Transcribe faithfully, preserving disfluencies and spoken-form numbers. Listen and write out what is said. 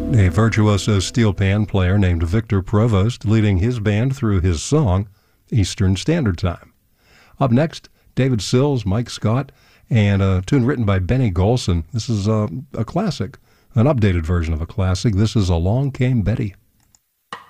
A virtuoso steel pan player named Victor Provost leading his band through his song, Eastern Standard Time. Up next, David Sills, Mike Scott, and a tune written by Benny Golson. This is a, a classic, an updated version of a classic. This is Along Came Betty.